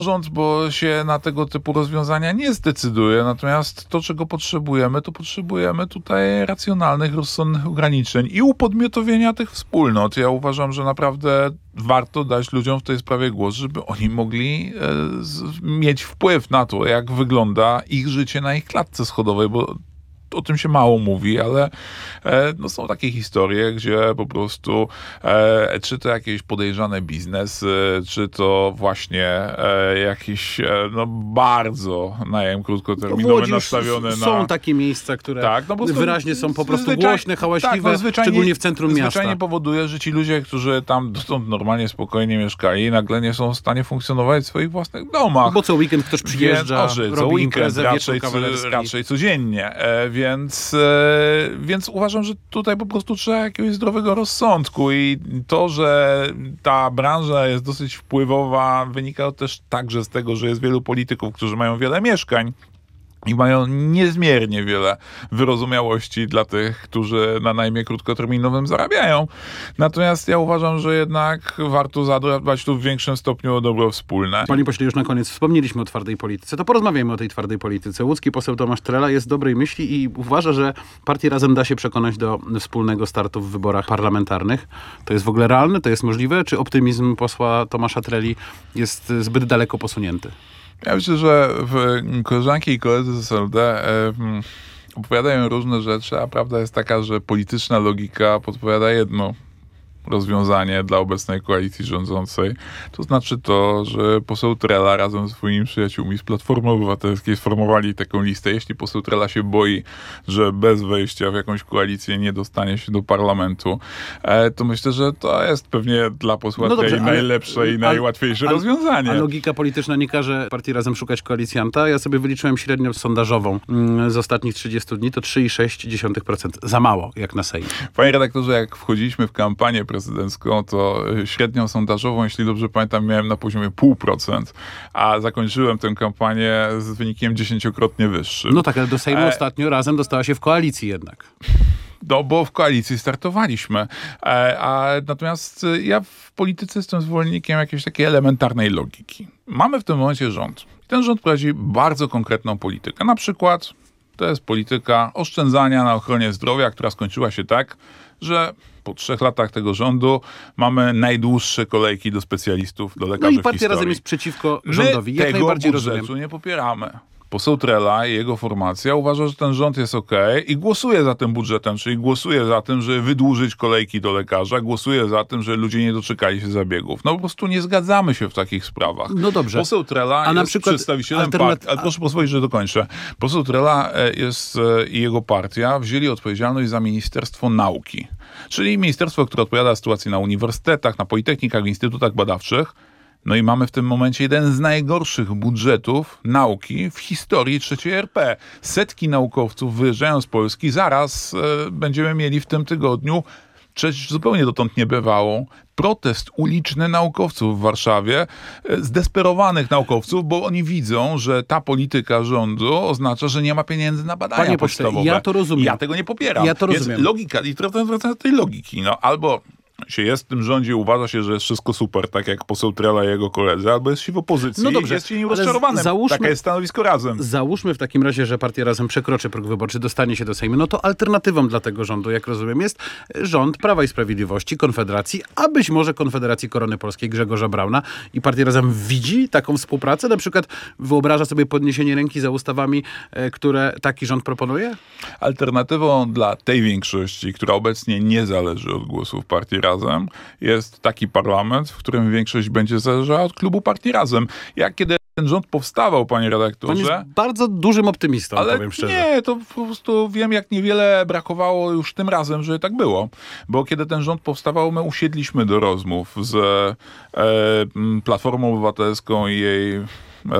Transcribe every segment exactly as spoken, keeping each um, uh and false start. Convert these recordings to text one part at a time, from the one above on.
Rząd, bo się na tego typu rozwiązania nie zdecyduje, natomiast to, czego potrzebujemy, to potrzebujemy tutaj racjonalnych, rozsądnych ograniczeń i upodmiotowienia tych wspólnot. Ja uważam, że naprawdę warto dać ludziom w tej sprawie głos, żeby oni mogli e, z, mieć wpływ na to, jak wygląda ich życie na ich klatce schodowej, bo o tym się mało mówi, ale e, no są takie historie, gdzie po prostu e, czy to jakiś podejrzany biznes, e, czy to właśnie e, jakiś e, no bardzo najem krótkoterminowy no nastawiony są na... takie miejsca, które tak, no wyraźnie są po prostu zwyczaj... głośne, hałaśliwe, tak, no szczególnie w centrum miasta. Zwyczajnie powoduje, że ci ludzie, którzy tam dotąd normalnie, spokojnie mieszkali, nagle nie są w stanie funkcjonować w swoich własnych domach. Bo co weekend ktoś przyjeżdża, Więc, robi weekend, imprezę, raczej, wieczór kawalerski. raczej codziennie. E, więc, e, więc uważam, że tutaj po prostu trzeba jakiegoś zdrowego rozsądku i to, że ta branża jest dosyć wpływowa, wynika też także z tego, że jest wielu polityków, którzy mają wiele mieszkań i mają niezmiernie wiele wyrozumiałości dla tych, którzy na najmie krótkoterminowym zarabiają. Natomiast ja uważam, że jednak warto zadbać tu w większym stopniu o dobro wspólne. Panie pośle, już na koniec wspomnieliśmy o twardej polityce. To porozmawiajmy o tej twardej polityce. Łódzki poseł Tomasz Trela jest dobrej myśli i uważa, że partię Razem da się przekonać do wspólnego startu w wyborach parlamentarnych. To jest w ogóle realne? To jest możliwe? Czy optymizm posła Tomasza Treli jest zbyt daleko posunięty? Ja myślę, że koleżanki i koledzy z S L D e, opowiadają różne rzeczy, a prawda jest taka, że polityczna logika podpowiada jedno rozwiązanie dla obecnej koalicji rządzącej. To znaczy to, że poseł Trela razem ze swoimi przyjaciółmi z Platformy Obywatelskiej sformowali taką listę. Jeśli poseł Trela się boi, że bez wejścia w jakąś koalicję nie dostanie się do parlamentu, to myślę, że to jest pewnie dla posła no Treli najlepsze ale, i najłatwiejsze ale, rozwiązanie. A logika polityczna nie każe partii Razem szukać koalicjanta. Ja sobie wyliczyłem średnią sondażową z ostatnich trzydziestu dni, to trzy przecinek sześć procent. Za mało, jak na Sejm. Panie redaktorze, jak wchodziliśmy w kampanię prezydencką, to średnią sondażową, jeśli dobrze pamiętam, miałem na poziomie zero przecinek pięć procent, a zakończyłem tę kampanię z wynikiem dziesięciokrotnie wyższym. No tak, ale do Sejmu e... ostatnio Razem dostała się w koalicji jednak. No, bo w koalicji startowaliśmy. E, a natomiast ja w polityce jestem zwolennikiem jakiejś takiej elementarnej logiki. Mamy w tym momencie rząd. Ten rząd prowadzi bardzo konkretną politykę. Na przykład to jest polityka oszczędzania na ochronie zdrowia, która skończyła się tak, że po trzech latach tego rządu mamy najdłuższe kolejki do specjalistów, do lekarzy. No i partia Razem jest przeciwko rządowi. Jak tego najbardziej budżetu rozumiem. nie popieramy. Poseł Trela i jego formacja uważa, że ten rząd jest okej i głosuje za tym budżetem, czyli głosuje za tym, żeby wydłużyć kolejki do lekarza, głosuje za tym, że ludzie nie doczekali się zabiegów. No po prostu nie zgadzamy się w takich sprawach. No dobrze. Poseł Trela A na jest przykład przedstawicielem alternat- partii, ale proszę pozwolić, że dokończę. Poseł Trela jest i jego partia wzięli odpowiedzialność za Ministerstwo Nauki, czyli ministerstwo, które odpowiada za sytuację na uniwersytetach, na politechnikach, w instytutach badawczych. No i mamy w tym momencie jeden z najgorszych budżetów nauki w historii trzeciej R P. Setki naukowców wyjeżdżają z Polski. Zaraz e, będziemy mieli w tym tygodniu rzecz zupełnie dotąd niebywałą. Protest uliczny naukowców w Warszawie, e, zdesperowanych naukowców, bo oni widzą, że ta polityka rządu oznacza, że nie ma pieniędzy na badania Panie pośle, podstawowe. ja to rozumiem. Ja tego nie popieram. Ja to Więc rozumiem. logika, i wracając do tej logiki, no albo się jest w tym rządzie, uważa się, że jest wszystko super, tak jak poseł Trela i jego koledzy, albo jest się w opozycji no dobrze, i jest się nim rozczarowanym. Załóżmy, Takie jest stanowisko Razem. Załóżmy w takim razie, że partia Razem przekroczy próg wyborczy, dostanie się do Sejmu. No to alternatywą dla tego rządu, jak rozumiem, jest rząd Prawa i Sprawiedliwości, Konfederacji, a być może Konfederacji Korony Polskiej Grzegorza Brauna. I partia Razem widzi taką współpracę? Na przykład wyobraża sobie podniesienie ręki za ustawami, które taki rząd proponuje? Alternatywą dla tej większości, która obecnie nie zależy od głosów partii Razem, jest taki parlament, w którym większość będzie zależała od klubu partii Razem. Jak kiedy ten rząd powstawał, panie redaktorze... Pan jest bardzo dużym optymistą, ale powiem szczerze. Nie, to po prostu wiem, jak niewiele brakowało już tym razem, żeby tak było. Bo kiedy ten rząd powstawał, my usiedliśmy do rozmów z e, Platformą Obywatelską i jej e,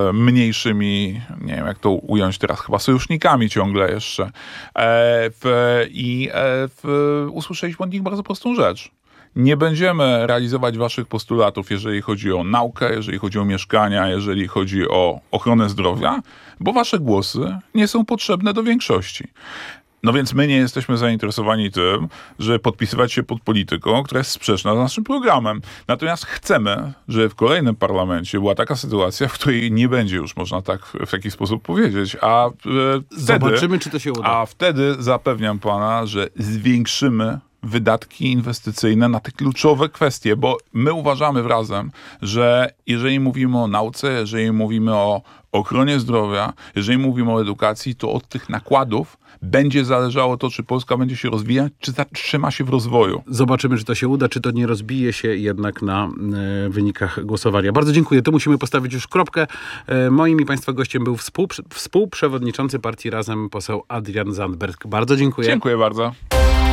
mniejszymi, nie wiem jak to ująć teraz, chyba sojusznikami ciągle jeszcze. E, w, I e, w, usłyszeliśmy od nich bardzo prostą rzecz. Nie będziemy realizować waszych postulatów, jeżeli chodzi o naukę, jeżeli chodzi o mieszkania, jeżeli chodzi o ochronę zdrowia, bo wasze głosy nie są potrzebne do większości. No więc my nie jesteśmy zainteresowani tym, żeby podpisywać się pod polityką, która jest sprzeczna z naszym programem. Natomiast chcemy, żeby w kolejnym parlamencie była taka sytuacja, w której nie będzie już można tak w taki sposób powiedzieć. A e, wtedy, Zobaczymy, czy to się uda. A wtedy zapewniam pana, że zwiększymy wydatki inwestycyjne na te kluczowe kwestie, bo my uważamy razem, że jeżeli mówimy o nauce, jeżeli mówimy o ochronie zdrowia, jeżeli mówimy o edukacji, to od tych nakładów będzie zależało to, czy Polska będzie się rozwijać, czy zatrzyma się w rozwoju. Zobaczymy, czy to się uda, czy to nie rozbije się jednak na e, wynikach głosowania. Bardzo dziękuję. Tu musimy postawić już kropkę. E, moim i Państwa gościem był współprze- współprzewodniczący partii Razem poseł Adrian Zandberg. Bardzo dziękuję. Dziękuję bardzo.